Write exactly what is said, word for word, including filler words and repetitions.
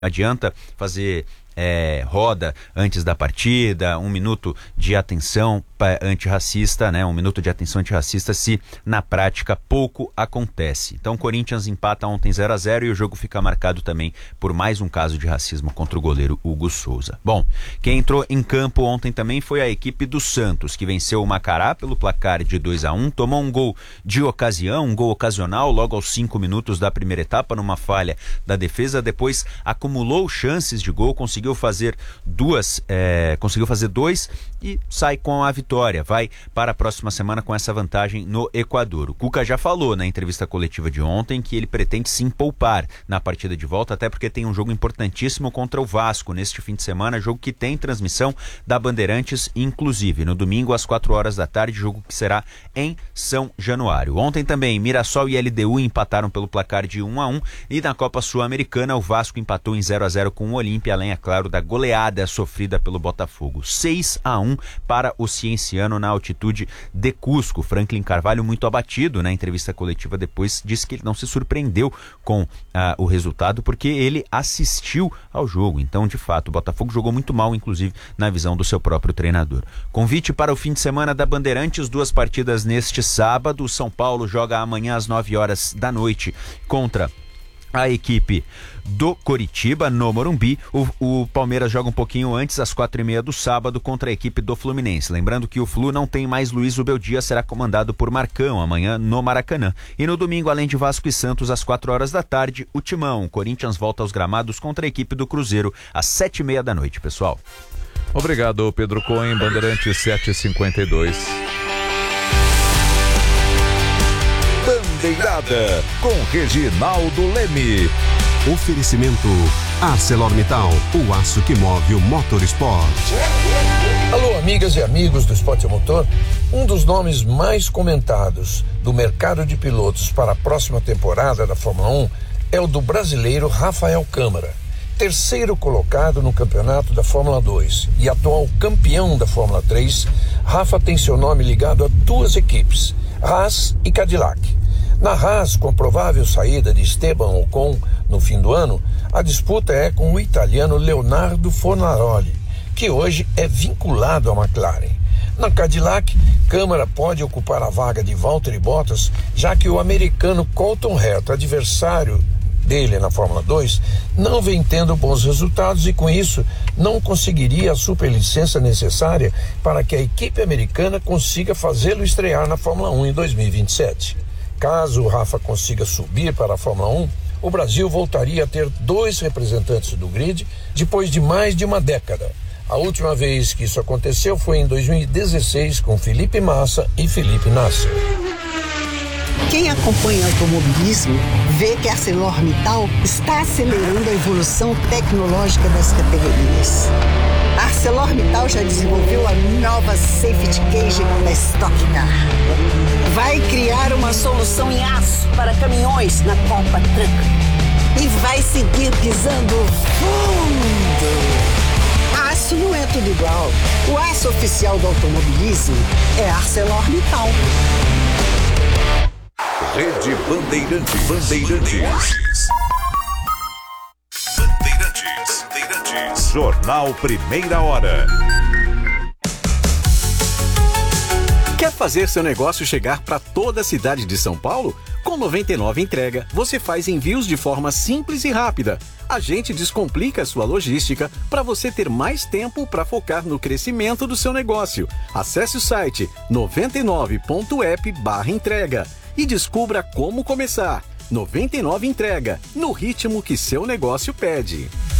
adianta fazer é, roda antes da partida, um minuto de atenção antirracista, né? Um minuto de atenção antirracista se na prática pouco acontece. Então o Corinthians empata ontem zero a zero e o jogo fica marcado também por mais um caso de racismo contra o goleiro Hugo Souza. Bom, quem entrou em campo ontem também foi a equipe do Santos, que venceu o Macará pelo placar de dois a um, tomou um gol de ocasião, um gol ocasional logo aos cinco minutos da primeira etapa numa falha da defesa, depois acumulou chances de gol, conseguiu fazer duas, é, conseguiu fazer dois e sai com a vitória, vai para a próxima semana com essa vantagem no Equador. O Cuca já falou na entrevista coletiva de ontem que ele pretende sim poupar na partida de volta, até porque tem um jogo importantíssimo contra o Vasco neste fim de semana, jogo que tem transmissão da Bandeirantes, inclusive no domingo às quatro horas da tarde, jogo que será em São Januário. Ontem também Mirassol e L D U empataram pelo placar de um a um e na Copa Sul-Americana o Vasco empatou em zero a zero com o Olímpia, além, é claro, da goleada sofrida pelo Botafogo. seis a um para o Cienciano na altitude de Cusco. Franklin Carvalho, muito abatido na entrevista coletiva depois, disse que ele não se surpreendeu com ah, o resultado porque ele assistiu ao jogo. Então, de fato, o Botafogo jogou muito mal, inclusive na visão do seu próprio treinador. Convite para o fim de semana da Bandeirantes, duas partidas neste sábado. O São Paulo joga amanhã às nove horas da noite contra a equipe do Coritiba no Morumbi. O, o Palmeiras joga um pouquinho antes, às quatro e meia do sábado, contra a equipe do Fluminense. Lembrando que o Flu não tem mais Luiz Ubeldia, será comandado por Marcão amanhã no Maracanã. E no domingo, além de Vasco e Santos, às quatro horas da tarde, o Timão. O Corinthians volta aos gramados contra a equipe do Cruzeiro às sete e meia da noite, pessoal. Obrigado, Pedro Cohen, Bandeirantes sete e cinquenta e dois. Bandeirada com Reginaldo Leme. Oferecimento ArcelorMittal, o aço que move o motorsport. Alô, amigas e amigos do Esporte a Motor. Um dos nomes mais comentados do mercado de pilotos para a próxima temporada da Fórmula um é o do brasileiro Rafael Câmara, terceiro colocado no campeonato da Fórmula dois e atual campeão da Fórmula três. Rafa tem seu nome ligado a duas equipes, Haas e Cadillac. Na Haas, com provável saída de Esteban Ocon no fim do ano, a disputa é com o italiano Leonardo Fornaroli, que hoje é vinculado à McLaren. Na Cadillac, Câmara pode ocupar a vaga de Valtteri Bottas, já que o americano Colton Herta, adversário dele na Fórmula dois, não vem tendo bons resultados e, com isso, não conseguiria a superlicença necessária para que a equipe americana consiga fazê-lo estrear na Fórmula um em dois mil e vinte e sete. Caso o Rafa consiga subir para a Fórmula um, o Brasil voltaria a ter dois representantes do grid depois de mais de uma década. A última vez que isso aconteceu foi em dois mil e dezesseis com Felipe Massa e Felipe Nasser. Quem acompanha automobilismo vê que a ArcelorMittal está acelerando a evolução tecnológica das categorias. A ArcelorMittal já desenvolveu a nova Safety Cage da Stock Car. Vai criar uma solução em aço para caminhões na Copa Truck. E vai seguir pisando fundo. Aço não é tudo igual. O aço oficial do automobilismo é a ArcelorMittal. Rede Bandeirantes. Bandeirantes. Bandeirantes. Bandeirantes. Jornal Primeira Hora. Quer fazer seu negócio chegar para toda a cidade de São Paulo? Com noventa e nove Entrega, você faz envios de forma simples e rápida. A gente descomplica a sua logística para você ter mais tempo para focar no crescimento do seu negócio. Acesse o site noventa e nove ponto app barra entrega e descubra como começar. noventa e nove Entrega, no ritmo que seu negócio pede.